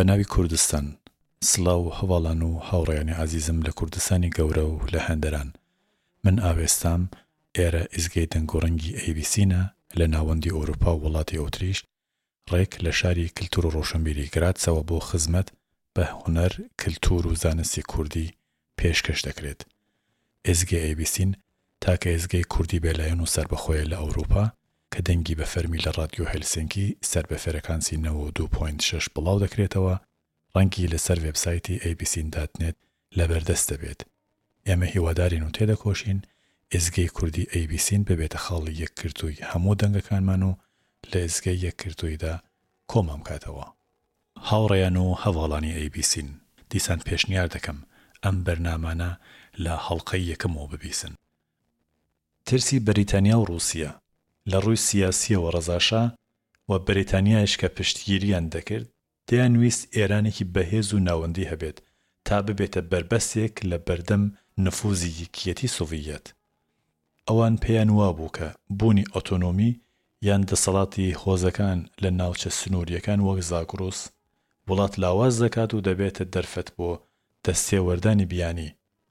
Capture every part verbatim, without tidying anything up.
بە ناوی کوردستان. سڵاو هەواڵان و هاوڕێیانی عەزیزم لە کوردستانی گەورە و لە هەندەران. من ئاوێستام ئێرە ئیزگەی دەنگۆڕەنگی ئێ بی سینە لە ناوەندی ئەوروپا و وڵاتی ئۆتریش ڕێک لە شاری کلتور و ڕۆشنبیری گراتسەوە بۆ خزمەت بە هونەر، کلتور و زانستی کوردی پێشکەش دەکرێت. ئێزگەی ئێ بی سین تاکە ئێزگەی کوردی بێلایەن و سەربەخۆیە لە ئەوروپا کە دەنگی بە فەرمی لە ڕادیۆ هێلسینکی سەربەفێرەکانسی نەوە و دوو پۆینت شەش بڵاو دەکرێتەوە، ڕەنگی لەسەر وێبسایتی ئێ بی سین دات نێت لەبەردەست دەبێت. ئێمە هیوادارین و تێدەکۆشین ئێزگەی کوردی ئێ بی سین ببێتە خاڵی یەکگرتووی هەموو دەنگەکانمان و لە ئێزگەی یەکگرتوویدا کۆمام کاتەوە. هاوڕێیان و هەواڵانی ئێ بی سین، دیسان پێشنیار دەکەم ئەم بەرنامانە لە هەڵقەی یەکەمەوە ببیسن. ترسی بەریتانیا و رووسیا لە ڕووی سیاسیەوە ڕەزاشا و بەریتانیایش کە پشتگیریان دەکرد دەیانویست ئێرانێکی بەهێز و ناوەندی هەبێت تا ببێتە بربەستێک لە بەردەم نفوزی یەکیەتی سۆڤیەت. ئەوان پێیان وابوو کە بوونی ئۆتۆنۆمی یان دەسەڵاتی هۆزەکان لە ناوچە سنووریەکان وەک زاگرۆس وڵات لاواز دەکات و دەبێتە دەرفەت بۆ دەستێوەردانی بیانی.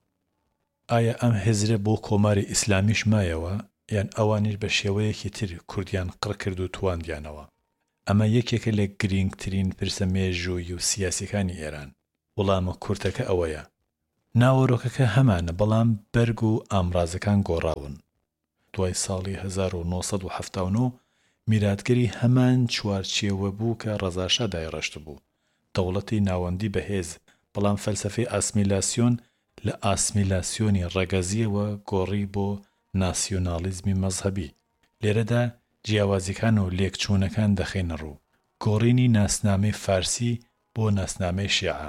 ئایا ئەم هێزرە بۆ کۆماری ئیسلامیش مایەوە یان ئەوانیش بە شێوەیەکی تر کوردیان قڕ کرد و تواندیانەوە؟ ئەمە یەکێکە لە گرنگترین پرسە مێژووی و سیاسیەکانی ئێران. وەڵامە کورتەکە ئەوەیە. ناوەڕۆکەکە هەمانە، بەڵام بەرگ و ئامرازەکان گۆڕاون. دوای ساڵی هەزار و نۆ سەد و هەفتا و نۆ میراتگەری هەمان چوارچێوە بوو کە ڕەزاشا دایڕەشت بوو. دەوڵەتی ناوەندی بەهێز، بەڵام فەلسەفەی ئاسمیلاسیۆن لە ئاسمیلاسیۆنی ڕەگەزیەوە گۆڕی بۆ ناسیۆنالیزمی مەزهەبی. لێرەدا جیاوازیەکان و لێکچوونەکان دەخێنە ڕوو. گۆڕینی ناسنامەی فارسی بۆ ناسنامەی شیعە.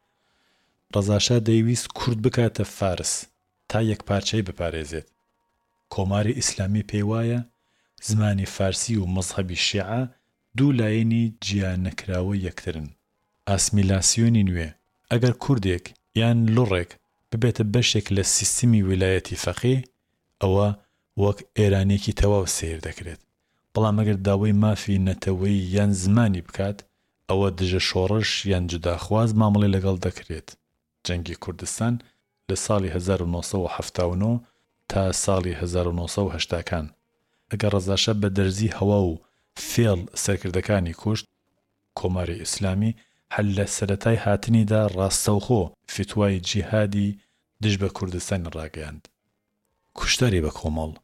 ڕەزاشا دەیویست کورد بکاتە فارس تا یەک پارچەی بپارێزێت. کۆماری ئیسلامی پێی وایە زمانی فارسی و مەزهەبی شیعە دوو لایەنی جیانەکراوە یەکترن. ئاسمیلاسیۆنی نوێ ئەگەر کوردێک یان لوڕێک ببێتە بەشێک لە سیستمی ویلایەتی فەقیه، ئەوە وەک ئێرانێکی تەواو سیر دەکرێت. بەڵام ئەگەر داوای مافی نەتەوەی یان زمانی بکات، ئەوە دژە شۆڕش یان جوداخواز مامەڵەی لەگەڵ دەکرێت. جەنگی کوردستان لە ساڵی هەزار و نۆ سەد و هەفتا و نۆ تا ساڵی هەزار و نۆ سەد و هەشتاکان ئەگەر ڕەزاشا بە دەرزی هەوا و فێڵ سەرکردەکانی کوشت، کۆماری ئیسلامی هەل لە سەرەتای هاتنیدا ڕاستەوخۆ فتوای جیهادی دژ بە کوردستان ڕاگەیاند. کوشتاری بە کۆمەڵ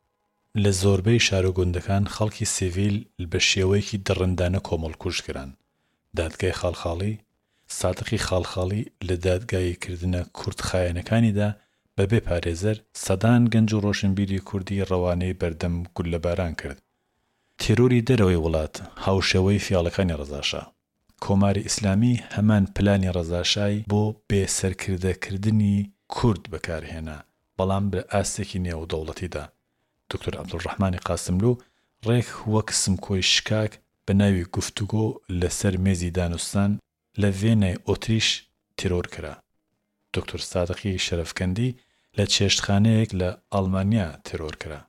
لە زۆربەی شارۆگوندەکان خەڵکی سیڤیل بە شێوەیەکی دڕندانە کۆمەڵ کوشتکران. دادگای خاڵخاڵی سادقی خاڵخاڵی لە دادگاییکردنە کوردخایەنەکانیدا بەبێ پارێزەر سەدان گەنج و ڕۆشنبیری کوردی ڕەوانەی بەردەم گولەباران کرد. تیرۆری دەرەوەی وڵات هاوشێوەی فیاڵەکانی ڕەزاشا. کۆماری ئیسلامی هەمان پلانی ڕەزاشای بۆ بێسەرکردەکردنی کورد بەکارهێنا، بەڵام بە ئاستێکی نێودەوڵەتیدا. دکتۆر عەبدوڵڕەحمانی قاسملوو ڕێک وەک سمکۆی شکاک بە ناوی گفتوگۆ لەسەر مێزی دانوستان لە ڤێنای ئۆتریش تیرۆر کرا. دکتۆر سادقی شەرەفکەندی لە چێشتخانەیەک لە ئەڵمانیا تیرۆر کرا.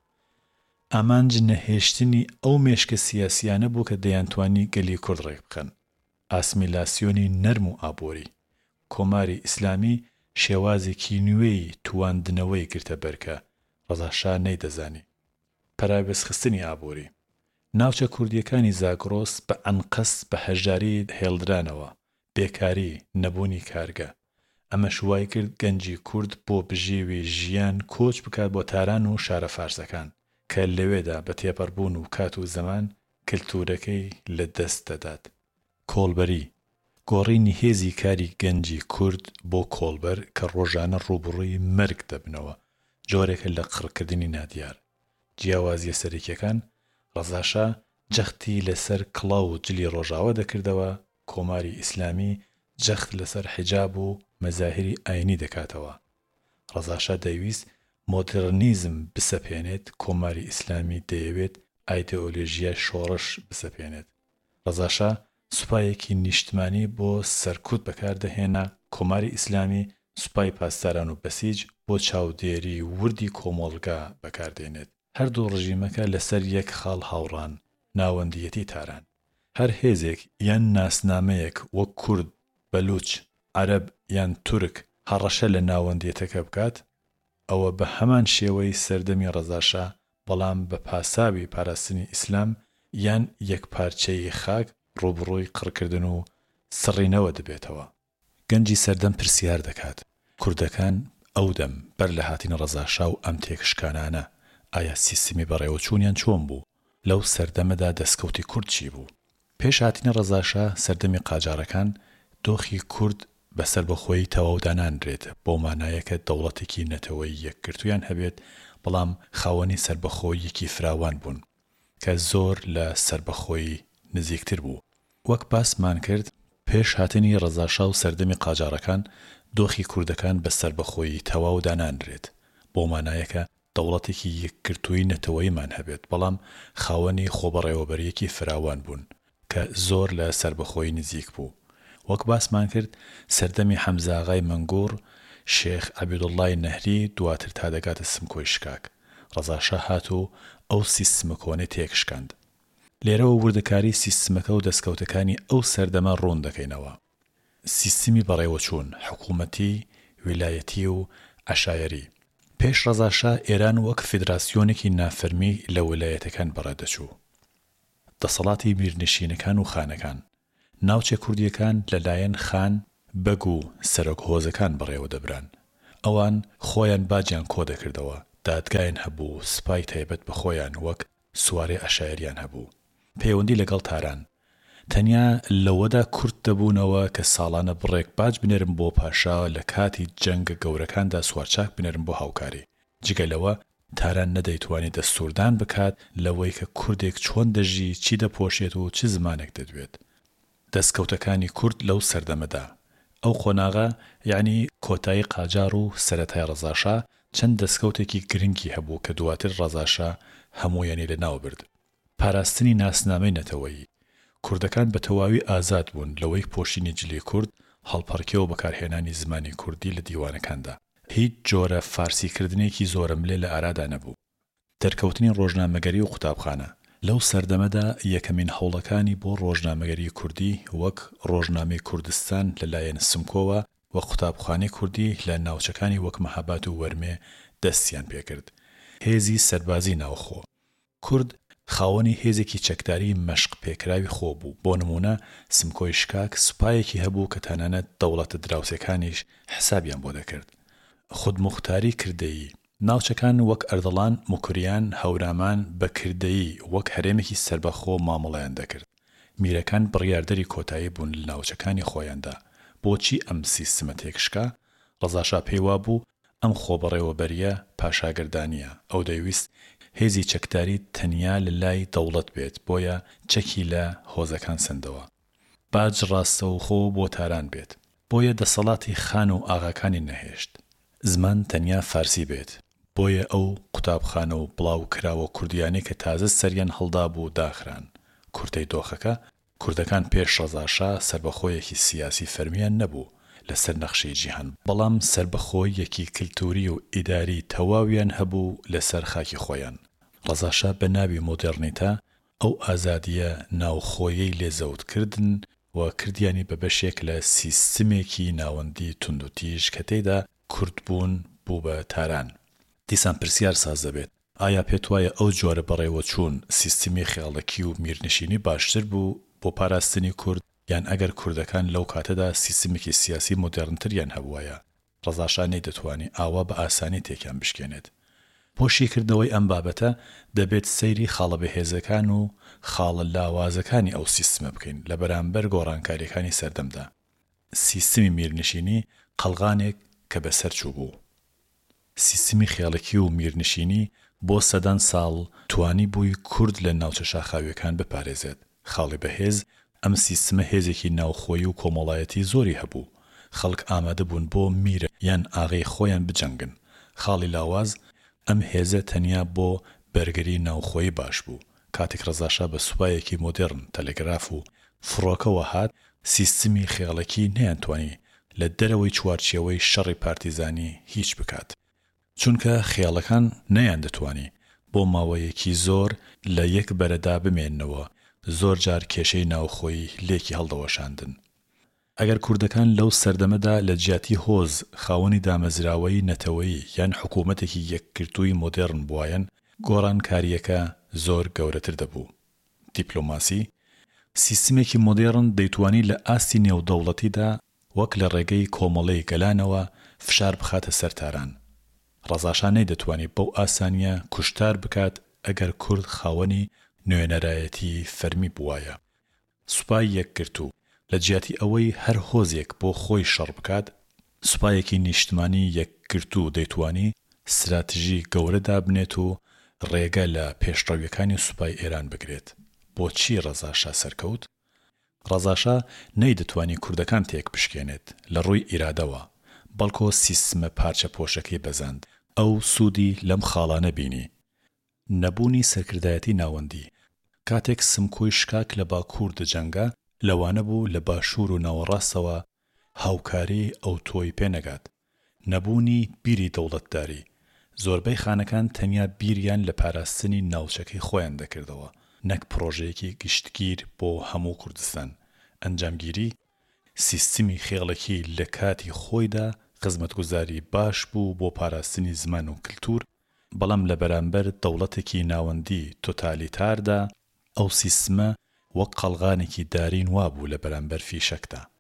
ئامانج نەهێشتنی ئەو مێشکە سیاسیانە بوو کە دەیانتوانی گەلی کورد ڕێک بکەن. ئاسمیلاسیۆنی نەرم و ئابۆری. کۆماری ئیسلامی شێوازێکی نوێی تواندنەوەی گرتە بەرکە ڕەزاشا نەیدەزانی. پەرایبەستخستنی ئابۆری. ناوچە کوردیەکانی زاگرۆس بە ئەنقەس بە هەژاری هێڵدرانەوە. بێکاری، نەبوونی کارگە. ئەمە شوای کرد گەنجی کورد بۆ بژێوی ژیان کۆچ بکات بۆ تاران و شارە فارسەکان کە لەوێدا بە تێپەڕبوون و کات و زەمان کلتورەکەی لە دەست دەدات. کۆڵبەری گۆڕینی هێزی کاری گەنجی کورد بۆ کۆڵبەر کە ڕۆژانە ڕووبڕووی مەرگ دەبنەوە، جۆرێکە لە قڕکردنی نادیار. جیاوازیە سەرەکیەکان ڕەزاشا جەختی لەسەر کڵاو و جلی ڕۆژاوە دەکردەوە. کۆماری ئیسلامی جەخت لەسەر حیجاب و مەزاهری ئاینی دەکاتەوە. ڕەزاشا دەیویست مۆدرنیزم بسەپێنێت. کۆماری ئیسلامی دەیەوێت ئایدئۆلۆژیە شۆڕش بسەپێنێت. ڕەزاشا سوپایەکی نیشتمانی بۆ سەرکوت بەکاردەهێنا. کۆماری ئیسلامی سوپای پاسداران و بەسیج بۆ چاودێری وردی کۆمەڵگا بەکاردێنێت. هەردوو ڕژیمەکە لەسەر یەک خاڵ هاوڕان، ناوەندیەتی تاران. هەر هێزێک یان ناسنامەیەک وەک کورد، بەلوچ، عەرەب یان تورک هەڕەشە لە ناوەندیەتەکە بکات، ئەوە بە هەمان شێوەی سەردەمی ڕەزاشا بەڵام بە پاساوی پاراستنی ئیسلام یان یەکپارچەی خاک ڕوبڕووی قڕکردن و سڕینەوە دەبێتەوە. گەنجی سەردەم پرسیار دەکات کوردەکان ئەو دەم بەر لە هاتین ڕەزاشا و ئەم تێکشکانانە ئایا سیستمی بەڕێوەچوونیان چۆن بوو؟ لەو سەردەمەدا دەستکەوتی کورد چی بوو؟ پێش هاتینە ڕەزاشا سەردەمی قاجارەکان دۆخی کورد بەسەر بەخۆی تەواودانانرێت بۆ مانایەکە دەوڵەتێکی نەتەوەی یەکگرتوویان هەبێت بەڵام خاوەنی سربەخۆیەکی فراوان بوون کە زۆر لە سربەخۆی نزیکتر بوو. وەک باسمان کرد پێش هاتنی ڕەزاشا و سەردەمی قاجارەکان دۆخی کوردەکان بە سربەخۆی تەواودانانرێت بۆ مانایەکە دەوڵەتێکی یەکگرتووی نەتەوەیمان هەبێت بەڵام خاوەنی خۆبەڕێوەبەریەکی فراوان بوون کە زۆر لە سربەخۆی نزیک بوو. وەک باسمان کرد سەردەمی حەمزاغای مەنگوڕ شێخ عەبیدوڵڵای نەهری دواتر تا دەگاتە سمکۆی شکاک ڕەزاشا هات و ئەو سیستمە کۆنەی تێکشکاند. لێرەوە وردەکاری سیستمەکە و دەستکەوتەکانی ئەو سەردەمە ڕوون دەکەینەوە. سیستمی بەڕێوەچوون حکوومەتی، ویلایەتی و عەشایەری. پێش ڕەزاشا ئێران وەک فیدراسیۆنێکی نافەرمی لە ویلایەتەکان بەڕێدەچوو. دەسەڵاتی میرنشینەکان و خانەکان ناوچە کوردیەکان لەلایەن خان، بەگ و سەرۆک هۆزەکان بەڕێوە دەبران. ئەوان خۆیان باجیان کۆ دەکردەوە، دادگایان هەبوو، سپای تایبەت بە خۆیان وەک سوارێ عەشایەریان هەبوو. پەیوەندی لەگەڵ تاران تەنیا لەوەدا کورد دەبوونەوە کە ساڵانە بڕێک باج بنێرم بۆ پاشا لە کاتی جەنگە گەورەکاندا سوارچاک بنێرم بۆ هاوکاری. جگەلەوە تاران نەدەیتوانی دەستوردان بکات لەوەی کە کوردێک چۆن دەژی، چی دەپۆشێت و چ زمانێک دەدوێت. دەستکەوتەکانی کورد لەو سەردەمەدا ئەو قۆناغا یعنی کۆتایی قاجار و سەرەتای ڕەزاشا چەند دەستکەوتێکی گرنگی هەبوو کە دواتر ڕەزاشا هەموویانی لەناو برد. پاراستنی ناسنامەی نەتەوەیی کوردەکان بە تەواوی ئازاد بوون لەوەی پۆشینی جلی کورد هەڵپەڕکێ و بەکارهێنانی زمانی کوردی لە دیوانەکاندا. هیچ جۆرە فارسیکردنێکی زۆرەملێ لە ئارادا نەبوو. دەرکەوتنی ڕۆژنامەگەری و قوتابخانە لەو سەردەمەدا یەکەمین هەوڵەکانی بۆ ڕۆژنامەگەری کوردی وەک ڕۆژنامەی کوردستان لەلایەن سمکۆوە و قوتابخانەی کوردی لە ناوچەکانی وەک مەهاباد و وەرمێ دەستیان پێکرد. هێزی سەربازی ناوخۆ کورد خاوەنی هێزێکی چەکداری مەشق پێکراوی خۆ بوو. بۆ نمونە سمکۆی شکاک سوپایەکی هەبوو کە تەنانەت دەوڵەتە دراوسەکانیش حسابیان بۆ دەکرد. خودموختاری کردەیی ناوچەکان وەک ئەردەڵان، موکریان، هەورامان بە کردەیی وەک هەرێمێکی سربەخۆ مامەڵەیان دەکرد. میرەکان بڕیاردەری کۆتایی بوون لە ناوچەکانی خۆیاندا. بۆچی ئەم سیستمە تێکشکا؟ ڕەزاشا پێیوا بوو ئەم خۆبەڕێوەبەریە پاشاگردانیە. ئەو دەیویست هێزی چەکداری تەنیا لە لای دەوڵەت بێت بۆیە چەکی لە هۆزەکان سندەوە. باج ڕاستەوخۆ بۆ تاران بێت بۆیە دەسەڵاتی خان و ئاغاکانی نەهێشت. زمان تەنیا فارسی بێت بۆیە ئەو قوتابخانە و بڵاو کراوە کوردیانی کە تازە سەریان هەڵدا بوو داخران. کورتەی دۆخەکە کوردەکان پێش ڕەزاشا سربەخۆیەکی سیاسی فەرمیان نەبوو لەسەر نەخشەی جیهان بەڵام سربەخۆیەکی کلتوری و ئیداری تەواویان هەبوو لەسەر خاکی خۆیان. ڕەزاشا بە ناوی مۆدێرنیتا ئەو ئازادیە ناوخۆیەی لێزەوتکردن و کردیانی بە بەشێک لە سیستمێکی ناوەندی توندوتیژ کە تێیدا کوردبوون بوو بە تاران. دیسان پرسیار ساز دەبێت ئایا پێت وایە ئەو جۆرە بەڕێوەچوون سیستمی خێڵەکی و میرنشینی باشتر بوو بۆ پاراستنی کورد یان ئەگەر کوردەکان لەو کاتەدا سیستمێکی سیاسی مۆدێرنتریان هەبوایە؟ ڕەزاشا نەیدەتوانی ئاوا بە ئاسانی تێکیان بشکێنێت. پۆشی کردەوەی ئەم بابەتە دەبێت سەیری خاڵە بەهێزەکان و خاڵە لاوازەکانی ئەو سیستمە بکەین لە بەرامبەر گۆڕانکاریەکانی سەردەمدا. سیستمی میرنشینی قەڵغانێک کە بەسەر چوو بوو. سیستمی خێڵەکی و میرنشینی بۆ سەدان ساڵ توانی بووی کورد لە ناوچە شاخاویەکان بپارێزێت. خاڵی بەهێز ئەم سیستمە هێزێکی ناوخۆیی و کۆمەڵایەتی زۆری هەبوو. خەڵک ئامادە بوون بۆ میرە یان ئاغای خۆیان بجەنگن. خاڵی لاواز ئەم هێزە تەنیا بۆ بەرگری ناوخۆیی باش بوو. کاتێک ڕەزاشا بە سوپایەکی مۆدێرن تەلەگراف و فڕۆکەوە هات سیستمی خێڵەکی نەیانتوانی لە دەرەوەی چوارچێوەی شەڕی پارتیزانی هیچ بکات. چونکە خێڵەکان نەیان دەتوانی بۆ ماوەیەکی زۆر لە یەک بەرەدا بمێننەوە زۆر جار کێشەی ناوخۆی لێکی هەڵدەوەشاندن. ئەگەر کوردەکان لەو سەردەمەدا لە جیاتی هۆز خاوەنی دامەزراوەی نەتەوەیی یان حکوومەتێکی یەکگرتووی مۆدێڕن بوایەن، گۆڕانکاریەکە زۆر گەورەتر دەبوو. دیپلۆماسی سیستمێکی مۆدێڕن دەیتوانی لە ئاستی نێودەوڵەتیدا وەک لە ڕێگەی کۆمەڵەی گەلانەوە فشار بخاتە سەرتاران. ڕەزاشان نەیدەتوانی بەو ئاسانیە کوشتار بکات ئەگەر کورد خاوەنی نوێنەرایەتی فەرمی بوایە. سوپای یەکگرتوو لە جیاتی ئەوەی هەر هۆزێک بۆ خۆی شەڕ بکات، سوپایەکی نیشتمانی یەکگرتوو دەیتوانی استراتژی گەورەدا بنێت و ڕێگە لە پێشڕەویەکانی سوپای ئێران بگرێت. بۆچی ڕەزاشا سەرکەوت؟ ڕەزاشا نەیدەتوانی کوردەکان تێک بشکێنێت لە ڕووی ئیرادەوە، بەڵکۆ سیستمە پارچە پۆشەکەی بەزاند. ئەو سوودی لەم خاڵانە بینی. نەبوونی سەرکردایەتی ناوەندی. کاتێک سمکۆی شکاک لە باکوور دەجەنگا، لەوانە بوو لە باشوور و ناوەڕاستەوە هاوکاری ئەو تۆی پێنەگات. نەبوونی بیری دەوڵەتداری. زۆربەی خانەکان تەنیا بیریان لە پاراستنی ناوچەکەی خۆیان دەکردەوە، نەک پرۆژەیەکی گشتگیر بۆ هەموو کوردستان. ئەنجامگیری سیستمی خێڵەکی لە کاتی خۆیدا خزمەتگوزاری باش بوو بۆ پاراستنی زمان و کلتور، بەڵام لە بەرامبەر دەوڵەتێکی ناوەندی تۆتالیتاردا ئەو سیستمە وەک قەڵغانێکی دارین وابوو لە بەرامبەر فیشەکدا.